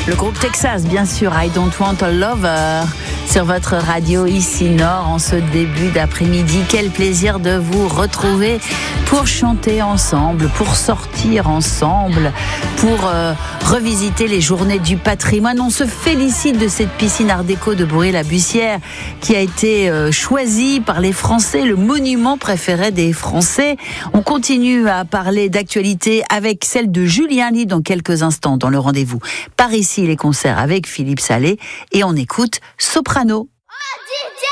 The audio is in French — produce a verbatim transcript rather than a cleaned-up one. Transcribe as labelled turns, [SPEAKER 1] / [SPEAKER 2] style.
[SPEAKER 1] Le groupe Texas, bien sûr, I Don't Want a Lover, sur votre radio ici Nord en ce début d'après-midi. Quel plaisir de vous retrouver pour chanter ensemble, pour sortir ensemble, pour euh, revisiter les journées du patrimoine. On se félicite de cette piscine art déco de Bourrier-la-Bussière qui a été euh, choisie par les Français, le monument préféré des Français. On continue à parler d'actualité avec celle de Julien Lee dans quelques instants dans le rendez-vous Par ici les concerts avec Philippe Salé, et on écoute Soprano.